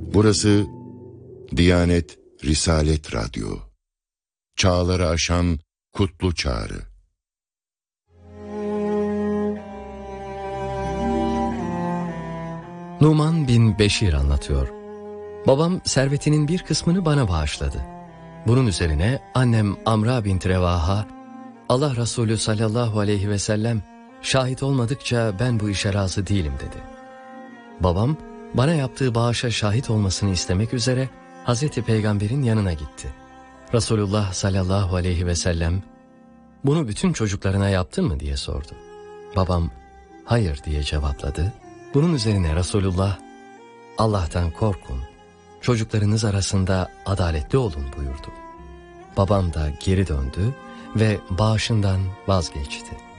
Burası Diyanet Risalet Radyo. Çağları aşan kutlu çağrı. Numan bin Beşir anlatıyor. Babam servetinin bir kısmını bana bağışladı. Bunun üzerine annem Amra bint Revaha, Allah Resulü sallallahu aleyhi ve sellem şahit olmadıkça ben bu işe razı değilim dedi. Babam bana yaptığı bağışa şahit olmasını istemek üzere Hazreti Peygamber'in yanına gitti. Resulullah sallallahu aleyhi ve sellem, "Bunu bütün çocuklarına yaptın mı?" diye sordu. Babam, "Hayır" diye cevapladı. Bunun üzerine Resulullah, "Allah'tan korkun, çocuklarınız arasında adaletli olun" buyurdu. Babam da geri döndü ve bağışından vazgeçti.